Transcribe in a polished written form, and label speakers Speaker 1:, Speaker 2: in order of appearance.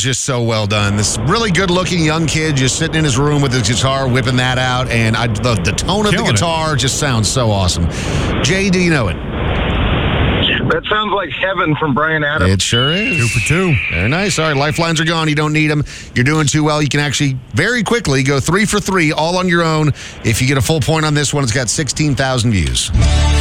Speaker 1: just so well done. This really good-looking young kid just sitting in his room with his guitar, whipping that out, and the tone of the guitar just sounds so awesome. Jay, do you know it?
Speaker 2: That sounds like Heaven from Bryan Adams.
Speaker 1: It sure is.
Speaker 3: 2 for 2.
Speaker 1: Very nice. All right, lifelines are gone. You don't need them. You're doing too well. You can actually very quickly go 3 for 3 all on your own. If you get a full point on this one, it's got 16,000 views.